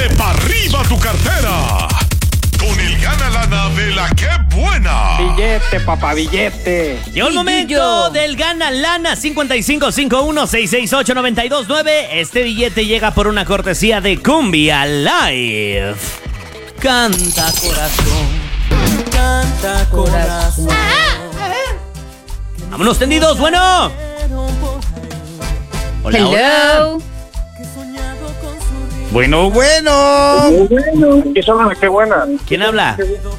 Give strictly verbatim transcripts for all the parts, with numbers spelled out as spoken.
Dale pa' arriba tu cartera con el gana lana de la que buena. Billete, papá, billete. Llegó el momento del gana lana. Cincuenta y cinco cincuenta y uno sesenta y ocho noventa y dos nueve. Este billete llega por una cortesía de Cumbia Live. Canta corazón, canta corazón. Vámonos tendidos, bueno. Hola, Hello. hola. Bueno, bueno. ¿Qué son las que buenas? ¿Quién habla?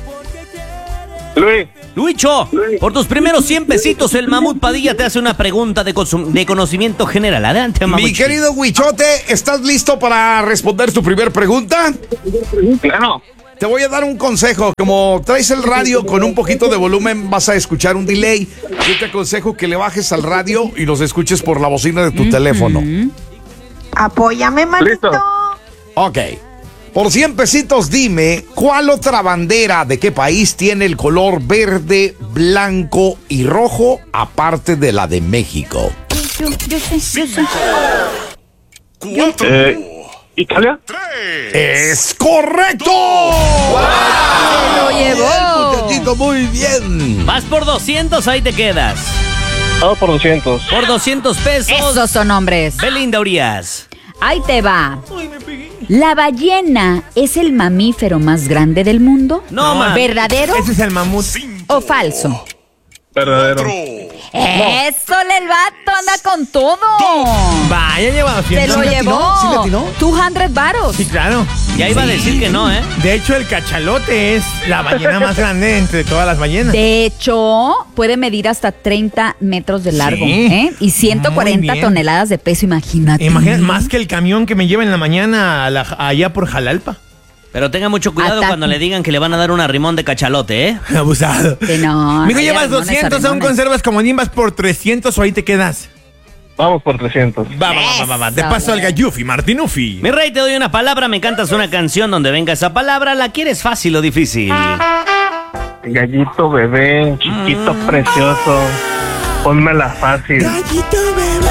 Luis. Luicho, por tus primeros cien pesitos, el Mamut Padilla te hace una pregunta de, consum- de conocimiento general. Adelante, Mamut. Mi querido Huichote, ¿estás listo para responder tu primer pregunta? Claro. Te voy a dar un consejo. Como traes el radio con un poquito de volumen, vas a escuchar un delay. Yo te aconsejo que le bajes al radio y los escuches por la bocina de tu teléfono. Apóyame, manito. Listo. Ok. Por cien pesitos, dime, ¿cuál otra bandera de qué país tiene el color verde, blanco y rojo, aparte de la de México? Yo, yo sé, yo sé. Cuatro. Eh, ¿Italia? Tres. ¡Es correcto! Se lo llevó. Muchachito, muy bien. Vas por doscientos, ahí te quedas. Todo por doscientos. Por doscientos pesos. Esos son hombres. Belinda Urias. Ahí te va. ¿La ballena es el mamífero más grande del mundo? No, ma. ¿Verdadero Ese es el mamut. o falso? Verdadero. Cuatro. Eso, el vato anda con todo. Vaya, lleva Se doscientos. lo ¿Sí le llevó. atinó? ¿Sí le atinó? doscientos varos. Sí, claro. Ya iba a decir que no, ¿eh? De hecho, el cachalote es la ballena más grande entre todas las ballenas. De hecho, puede medir hasta treinta metros de largo, Sí. ¿eh? Y ciento cuarenta Muy bien. toneladas de peso, imagínate. Imagínate, más que el camión que me lleva en la mañana a la- allá por Jalalpa. Pero tenga mucho cuidado Ataque. cuando le digan que le van a dar un arrimón de cachalote, ¿eh? Abusado. Que no. Mijo, hay llevas arremones, doscientos, aún arremones. conservas como vas por trescientos o ahí te quedas. Vamos por trescientos. Va, va, va, va, va. De Eso, paso al güey. gallufi, Martinufi. Mi rey, te doy una palabra, me cantas una canción donde venga esa palabra. ¿La quieres fácil o difícil? Gallito bebé, chiquito Mm. precioso. Pónmela fácil. Gallito bebé.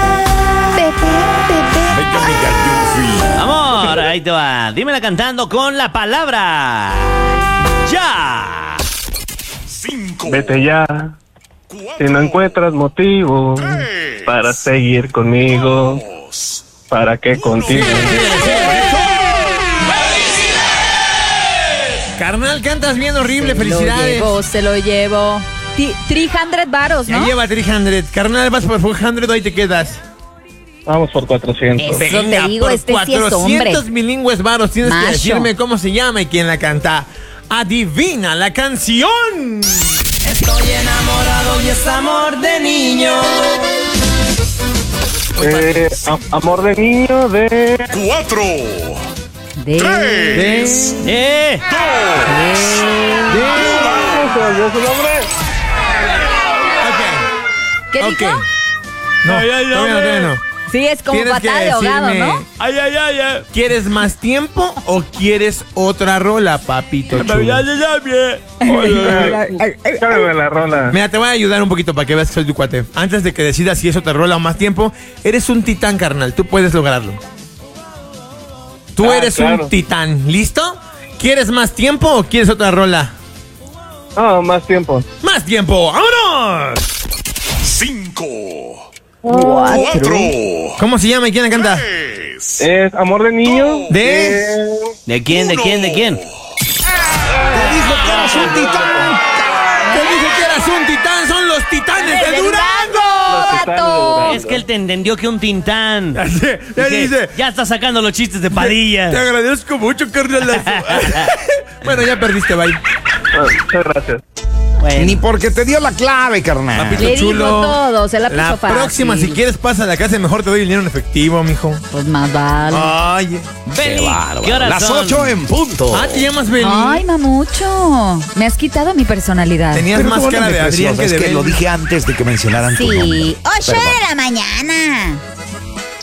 Venga, mi gallufi. Amor, ahí te va. Dímela cantando con la palabra. ¡Ya! Cinco. Vete ya. Cuatro. Si no encuentras motivo Tres. para seguir conmigo, Dos. ¿para qué contigo? Carnal, cantas bien horrible. Se Felicidades. lo llevo, se lo llevo. Ti- trescientos varos, Ya ¿no? lleva trescientos. Carnal, vas por cuatrocientos, ahí te quedas. Vamos por cuatrocientos. Eso te digo, por este sí es hombre. cuatrocientos bilingües varos. Tienes Macho. que decirme cómo se llama y quién la canta. Adivina la canción. Estoy enamorado y es amor de niño. Eh, a- amor de niño de... Cuatro. De... Tres. ¡Eh! ¿Se oyó su nombre? Ok. ¿Qué Ok. dijo? No, Ay, ay, todavía no, ay. todavía no. Sí, es como Tienes que patada de ahogado, decirme, ¿no? ¡Ay, ay, ay! ay. ¿Quieres más tiempo o quieres otra rola, papito chulo? Cállame la rola. Mira, te voy a ayudar un poquito para que veas que soy tu cuate. Antes de que decidas si es otra rola o más tiempo, eres un titán, carnal. Tú puedes lograrlo. Tú Ah, eres claro. un titán. ¿Listo? ¿Quieres más tiempo o quieres otra rola? No, más tiempo. ¡Más tiempo! ¡Vámonos! Cinco. Cuatro. ¿Cómo se llama y quién la canta? Tres. Es amor de niño De... ¿De quién, de quién, de quién? Te dijo que eras un titán. Te dije que eras un titán. Son los titanes de Durango. Los Titanes de Durango. Es que él te entendió que un tintán. Ya sé, ya Dije, dice. ya está sacando los chistes de Te Padilla. agradezco mucho, carnalazo. Bueno, ya perdiste, bye. Ah, muchas gracias. Bueno. Ni porque te dio la clave, carnal. Papito Le dijo chulo. todo, se la puso La fácil. próxima, si quieres, pasa a la casa. Mejor te doy el dinero en efectivo, mijo. Pues más vale. Oye. Beli, bárbaro. ¿qué horas Las son? ocho en punto. Ah, te llamas Beli. Ay, mamucho. Me has quitado mi personalidad. Tenías Pero más cara perdóname, de Adrián preciosa, que es de que Beli. lo dije antes de que mencionaran tu nombre. Sí. ocho Perdón. de la mañana.